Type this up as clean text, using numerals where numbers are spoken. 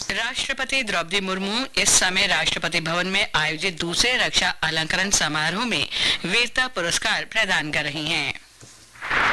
राष्ट्रपति द्रौपदी मुर्मू इस समय राष्ट्रपति भवन में आयोजित दूसरे रक्षा अलंकरण समारोह में वीरता पुरस्कार प्रदान कर रही हैं।